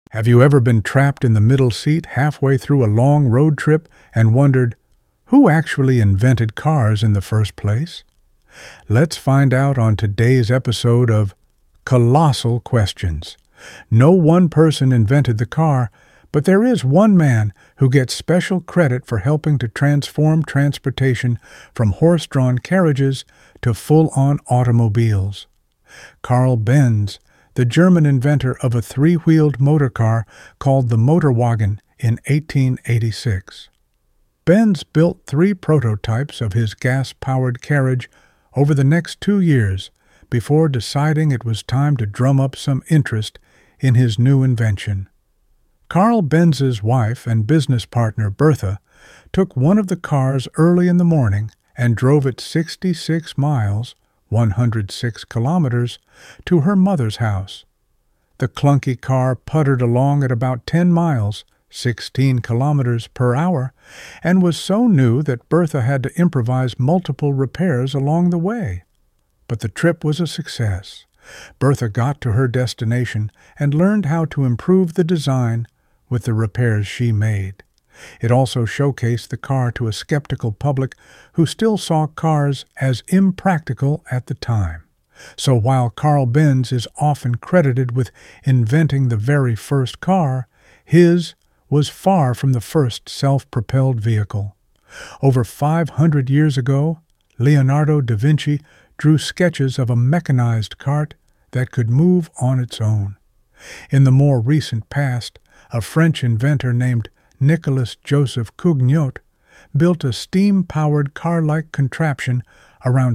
Have you ever been trapped in the middle seat halfway through a long road trip and wondered, who actually invented cars in the first place? Let's find out on today's episode of Colossal Questions. No one person invented the car, but there is one man who gets special credit for helping to transform transportation from horse-drawn carriages to full-on automobiles. Carl Benz, the German inventor of a three-wheeled motor car called the Motorwagen in 1886. Benz built 3 prototypes of his gas-powered carriage over the next 2 years before deciding it was time to drum up some interest in his new invention. Carl Benz's wife and business partner Bertha took one of the cars early in the morning and drove it 66 miles, 106 kilometers, to her mother's house. The clunky car puttered along at about 10 miles, 16 kilometers per hour, and was so new that Bertha had to improvise multiple repairs along the way. But the trip was a success. Bertha got to her destination and learned how to improve the design with the repairs she made. It also showcased the car to a skeptical public who still saw cars as impractical at the time. So while Carl Benz is often credited with inventing the very first car, his was far from the first self-propelled vehicle. Over 500 years ago, Leonardo da Vinci drew sketches of a mechanized cart that could move on its own. In the more recent past, a French inventor named Nicolas Joseph Cugnot built a steam-powered car-like contraption around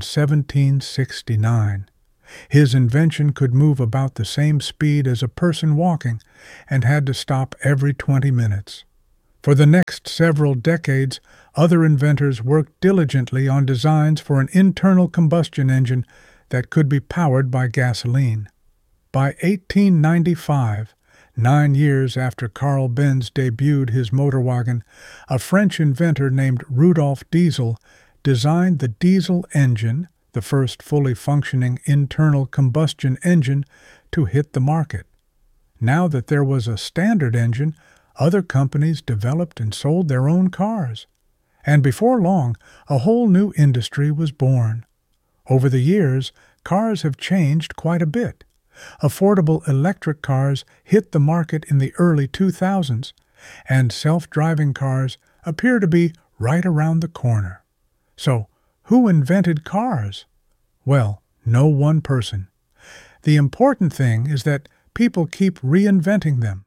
1769. His invention could move about the same speed as a person walking and had to stop every 20 minutes. For the next several decades, other inventors worked diligently on designs for an internal combustion engine that could be powered by gasoline. By 1895, 9 years after Carl Benz debuted his Motorwagen, a French inventor named Rudolf Diesel designed the diesel engine, the first fully functioning internal combustion engine to hit the market. Now that there was a standard engine, other companies developed and sold their own cars. And before long, a whole new industry was born. Over the years, cars have changed quite a bit. Affordable electric cars hit the market in the early 2000s, and self-driving cars appear to be right around the corner. So, who invented cars? Well, no one person. The important thing is that people keep reinventing them.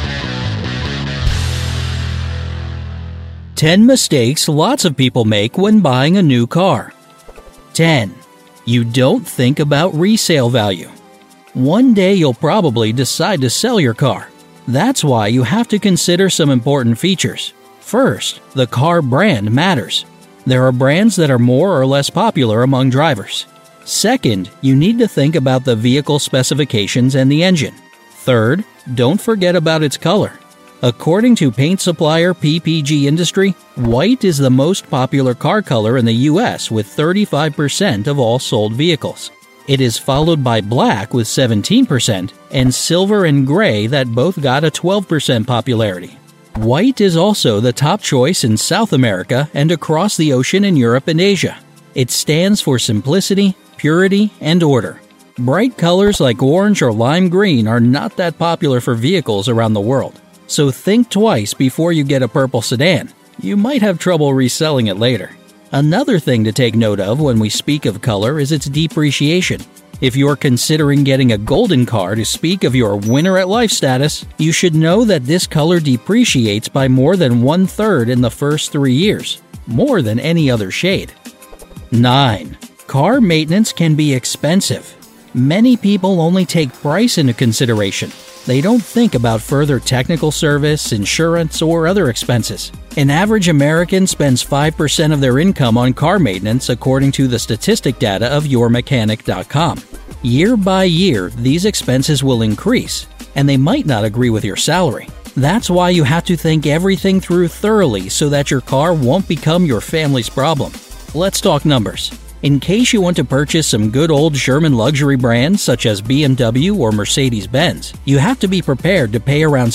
10 mistakes lots of people make when buying a new car. 10. You don't think about resale value. One day you'll probably decide to sell your car. That's why you have to consider some important features. First, the car brand matters. There are brands that are more or less popular among drivers. Second, you need to think about the vehicle specifications and the engine. Third, don't forget about its color. According to paint supplier PPG Industry, white is the most popular car color in the US with 35% of all sold vehicles. It is followed by black with 17% and silver and gray that both got a 12% popularity. White is also the top choice in South America and across the ocean in Europe and Asia. It stands for simplicity, purity, and order. Bright colors like orange or lime green are not that popular for vehicles around the world. So think twice before you get a purple sedan. You might have trouble reselling it later. Another thing to take note of when we speak of color is its depreciation. If you're considering getting a golden car to speak of your winner at life status, you should know that this color depreciates by more than 1/3 in the first 3 years, more than any other shade. 9. Car maintenance can be expensive. Many people only take price into consideration. They don't think about further technical service, insurance, or other expenses. An average American spends 5% of their income on car maintenance according to the statistic data of yourmechanic.com. Year by year, these expenses will increase, and they might not agree with your salary. That's why you have to think everything through thoroughly so that your car won't become your family's problem. Let's talk numbers. In case you want to purchase some good old German luxury brands such as BMW or Mercedes-Benz, you have to be prepared to pay around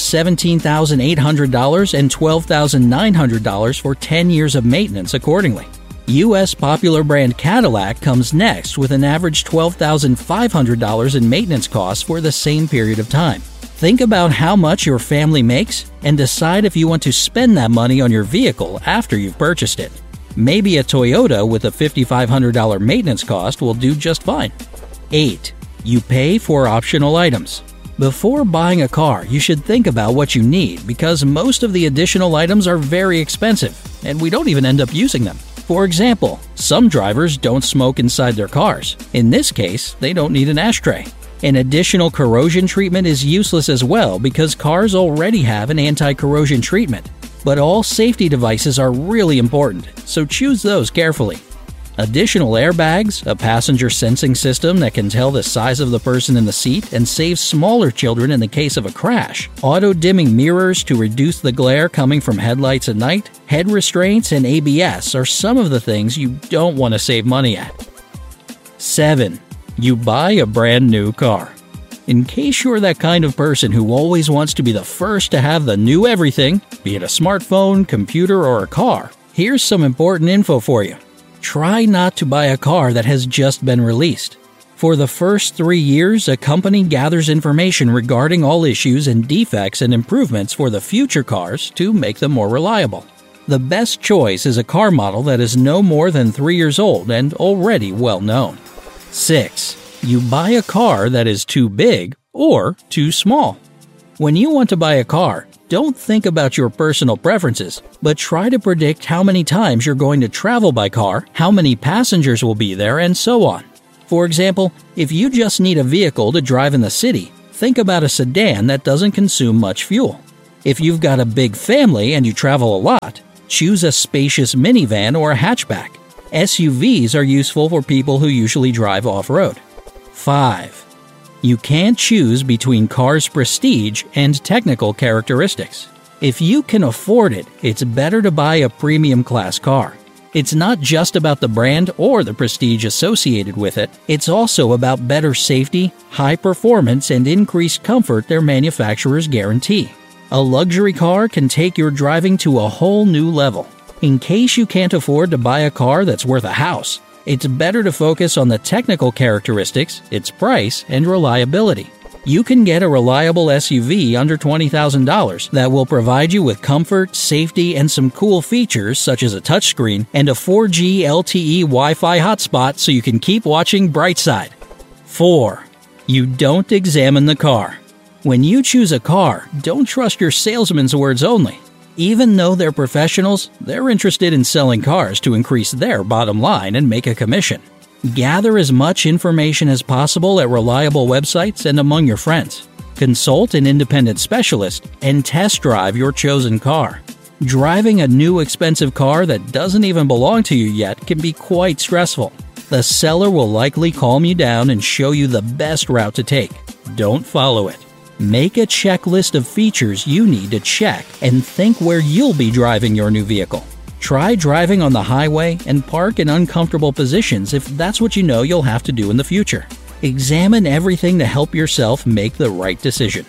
$17,800 and $12,900 for 10 years of maintenance accordingly. U.S. popular brand Cadillac comes next with an average $12,500 in maintenance costs for the same period of time. Think about how much your family makes and decide if you want to spend that money on your vehicle after you've purchased it. Maybe a Toyota with a $5,500 maintenance cost will do just fine. 8. You pay for optional items. Before buying a car, you should think about what you need because most of the additional items are very expensive, and we don't even end up using them. For example, some drivers don't smoke inside their cars. In this case, they don't need an ashtray. An additional corrosion treatment is useless as well because cars already have an anti-corrosion treatment. But all safety devices are really important, so choose those carefully. Additional airbags, a passenger sensing system that can tell the size of the person in the seat and save smaller children in the case of a crash, auto-dimming mirrors to reduce the glare coming from headlights at night, head restraints, and ABS are some of the things you don't want to save money at. 7. You buy a brand new car. In case you're that kind of person who always wants to be the first to have the new everything, be it a smartphone, computer, or a car, here's some important info for you. Try not to buy a car that has just been released. For the first 3 years, a company gathers information regarding all issues and defects and improvements for the future cars to make them more reliable. The best choice is a car model that is no more than 3 years old and already well known. 6. You buy a car that is too big or too small. When you want to buy a car, don't think about your personal preferences, but try to predict how many times you're going to travel by car, how many passengers will be there, and so on. For example, if you just need a vehicle to drive in the city, think about a sedan that doesn't consume much fuel. If you've got a big family and you travel a lot, choose a spacious minivan or a hatchback. SUVs are useful for people who usually drive off-road. 5. You can't choose between cars' prestige and technical characteristics. If you can afford it, it's better to buy a premium class car. It's not just about the brand or the prestige associated with it, it's also about better safety, high performance, and increased comfort their manufacturers guarantee. A luxury car can take your driving to a whole new level. In case you can't afford to buy a car that's worth a house, it's better to focus on the technical characteristics, its price, and reliability. You can get a reliable SUV under $20,000 that will provide you with comfort, safety, and some cool features such as a touchscreen and a 4G LTE Wi-Fi hotspot so you can keep watching Brightside. 4. You don't examine the car. When you choose a car, don't trust your salesman's words only. Even though they're professionals, they're interested in selling cars to increase their bottom line and make a commission. Gather as much information as possible at reliable websites and among your friends. Consult an independent specialist and test drive your chosen car. Driving a new expensive car that doesn't even belong to you yet can be quite stressful. The seller will likely calm you down and show you the best route to take. Don't follow it. Make a checklist of features you need to check and think where you'll be driving your new vehicle. Try driving on the highway and park in uncomfortable positions if that's what you know you'll have to do in the future. Examine everything to help yourself make the right decision.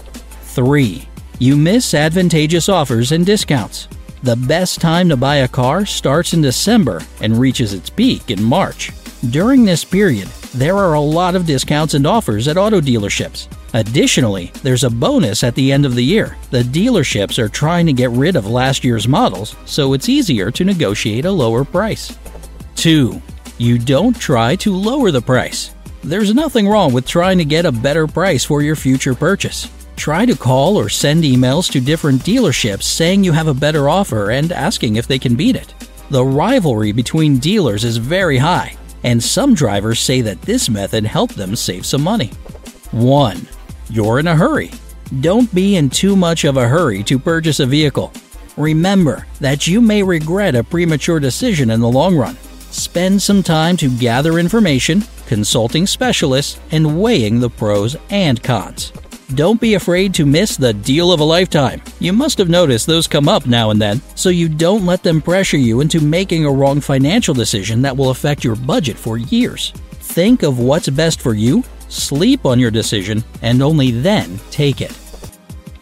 3. You miss advantageous offers and discounts. The best time to buy a car starts in December and reaches its peak in March. During this period, there are a lot of discounts and offers at auto dealerships. Additionally, there's a bonus at the end of the year. The dealerships are trying to get rid of last year's models, so it's easier to negotiate a lower price. 2. You don't try to lower the price. There's nothing wrong with trying to get a better price for your future purchase. Try to call or send emails to different dealerships saying you have a better offer and asking if they can beat it. The rivalry between dealers is very high, and some drivers say that this method helped them save some money. 1. You're in a hurry. Don't be in too much of a hurry to purchase a vehicle. Remember that you may regret a premature decision in the long run. Spend some time to gather information, consulting specialists, and weighing the pros and cons. Don't be afraid to miss the deal of a lifetime. You must have noticed those come up now and then, so you don't let them pressure you into making a wrong financial decision that will affect your budget for years. Think of what's best for you, sleep on your decision, and only then take it.